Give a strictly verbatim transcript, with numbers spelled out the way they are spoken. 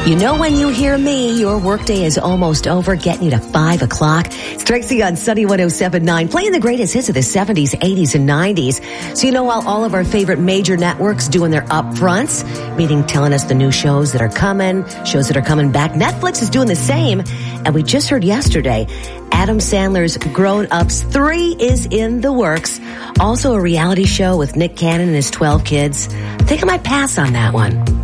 You know when you hear me, your workday is almost over, getting you to five o'clock. It's Tracy on Sunny one oh seven point nine, playing the greatest hits of the seventies, eighties, and nineties. So you know while all of our favorite major networks doing their upfronts, meaning telling us the new shows that are coming, shows that are coming back, Netflix is doing the same. And we just heard yesterday, Adam Sandler's Grown Ups three is in the works. Also a reality show with Nick Cannon and his twelve kids. I think I might pass on that one.